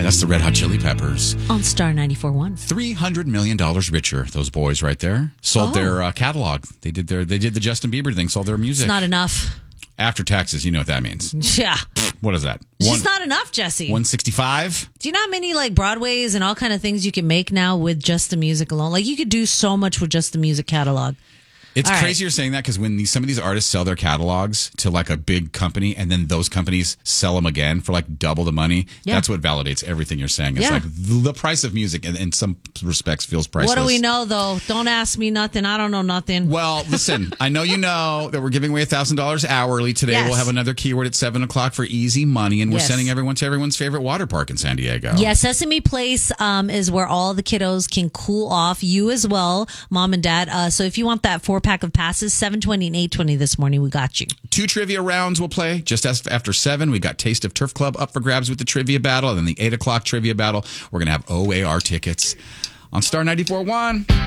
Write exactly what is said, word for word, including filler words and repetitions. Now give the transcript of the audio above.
That's the Red Hot Chili Peppers. On Star ninety-four point one. three hundred million dollars richer, those boys right there. Sold Oh. their uh, catalog. They did their they did the Justin Bieber thing, sold their music. It's not enough. After taxes, you know what that means. Yeah. What is that? It's One, just not enough, Jesse. one sixty-five? Do you know how many like Broadways and all kind of things you can make now with just the music alone? Like you could do so much with just the music catalog. It's All right. crazy you're saying that because when these, some of these artists sell their catalogs to like a big company and then those companies sell them again for like double the money, Yeah. that's what validates everything you're saying. It's Yeah. like the price of music in, in some respects feels priceless. What do we know though? Don't ask me nothing. I don't know nothing. Well, listen, I know you know that we're giving away one thousand dollars hourly today. Yes. We'll have another keyword at seven o'clock for easy money, and we're Yes. sending everyone to everyone's favorite water park in San Diego. Yeah, Sesame Place um, is where all the kiddos can cool off. You as well, mom and dad. Uh, so if you want that four pack of passes, seven twenty and eight twenty this morning, we got you. Two trivia rounds will play just as after seven. We got Taste of Turf Club up for grabs with the trivia battle, and then the eight o'clock trivia battle. We're going to have O A R tickets on Star ninety-four point one.